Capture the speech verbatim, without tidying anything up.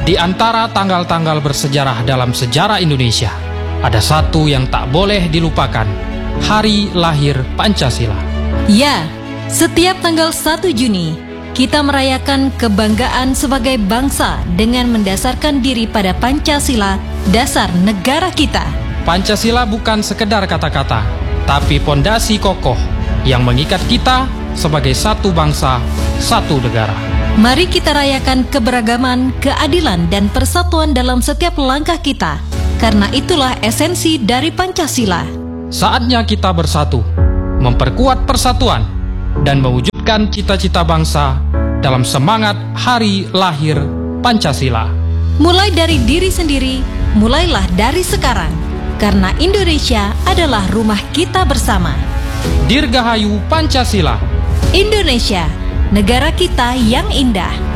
Di antara tanggal-tanggal bersejarah dalam sejarah Indonesia, ada satu yang tak boleh dilupakan, hari lahir Pancasila. Ya, setiap tanggal satu Juni, kita merayakan kebanggaan sebagai bangsa dengan mendasarkan diri pada Pancasila, dasar negara kita. Pancasila bukan sekedar kata-kata, tapi pondasi kokoh yang mengikat kita sebagai satu bangsa, satu negara. Mari kita rayakan keberagaman, keadilan, dan persatuan dalam setiap langkah kita, karena itulah esensi dari Pancasila. Saatnya kita bersatu, memperkuat persatuan, dan mewujudkan cita-cita bangsa dalam semangat hari lahir Pancasila. Mulai dari diri sendiri, mulailah dari sekarang, karena Indonesia adalah rumah kita bersama. Dirgahayu Pancasila. Indonesia, negara kita yang indah.